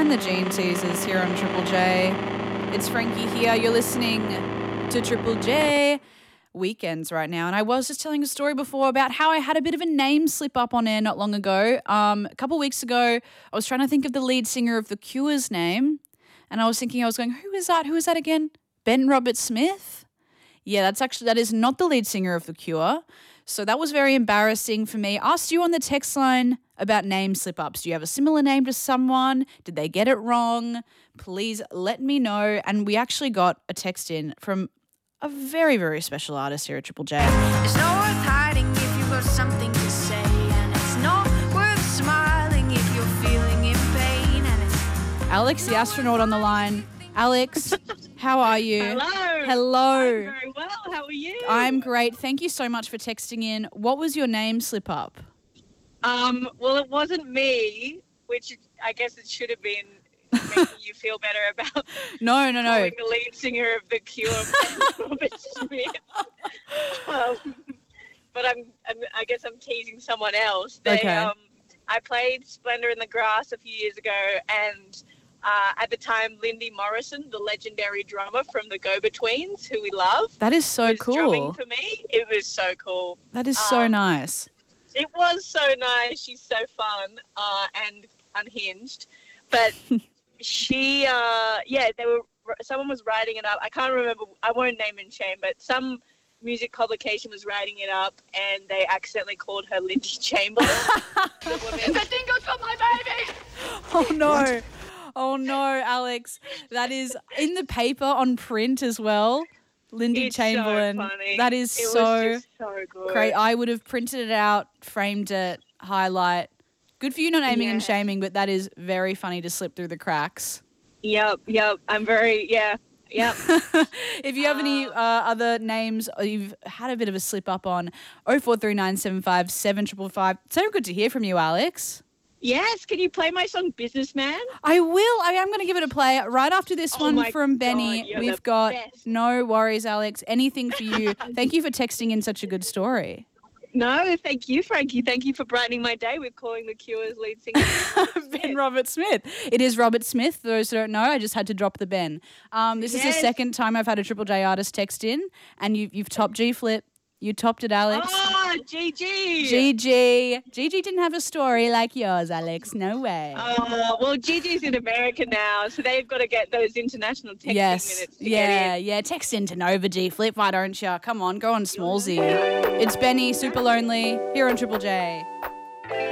and the Gene Teasers here on Triple J. It's Frankie here. You're listening to Triple J Weekends right now. And I was just telling a story before about how I had a bit of a name slip up on air not long ago. A couple of weeks ago, I was trying to think of the lead singer of The Cure's name. And I was going, who is that? Who is that again? Ben Robert Smith? Yeah, that is not the lead singer of The Cure. So that was very embarrassing for me. Asked you on the text line about name slip-ups. Do you have a similar name to someone? Did they get it wrong? Please let me know. And we actually got a text in from a very, very special artist here at Triple J. It's not worth hiding if you've got something to say, and it's not worth smiling if you're feeling in pain. And it's Alex, the astronaut, on the line. Alex, how are you? Hello. I'm very well. How are you? I'm great. Thank you so much for texting in. What was your name slip-up? Well, it wasn't me, which I guess it should have been making you feel better about No. calling the lead singer of The Cure, Robert Smith. But I guess I'm teasing someone else. Okay. I played Splendor in the Grass a few years ago, and at the time, Lindy Morrison, the legendary drummer from the Go-Betweens, who we love, That is so was cool. drumming for me. It was so cool. That is so nice. It was so nice. She's so fun and unhinged. But she, someone was writing it up. I can't remember. I won't name and shame, but some music publication was writing it up, and they accidentally called her Lindy Chamberlain. The dingoes got my baby. Oh, no. Oh, no, Alex. That is in the paper on print as well. Lindy It's Chamberlain. so funny. That is It so was just so good. great. I would have printed it out, framed it, highlight. Good for you not naming and Yeah. shaming, but that is very funny to slip through the cracks. Yep. I'm very, Yep. If you have any other names you've had a bit of a slip up on, 043975 755. So good to hear from you, Alex. Yes. Can you play my song Businessman? I will. I am going to give it a play right after this Oh one my from God, Benny. you're We've the got best. no worries, Alex. Anything for you. Thank you for texting in such a good story. No, thank you, Frankie. Thank you for brightening my day with calling The Cure's lead singer. Ben Robert Smith. It is Robert Smith. For those who don't know, I just had to drop the Ben. This is the Yes. second time I've had a Triple J artist text in, and you've topped G-Flip. You topped it, Alex. Oh, GG. Gigi didn't have a story like yours, Alex. No way. Well, Gigi's in America now, so they've got to get those international texting Yes. minutes to get in. Yeah. Text into Nova G-Flip, why don't you? Come on, go on Smallsy. It's Benny, Super Lonely, here on Triple J.